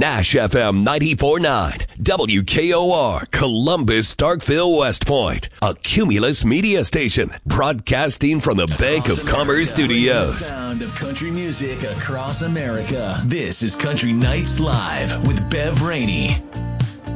Nash FM 94.9, WKOR, Columbus, Starkville, West Point, a Cumulus media station, broadcasting from the Bank of Commerce Studios. The sound of country music across America. This is Country Nights Live with Bev Rainey.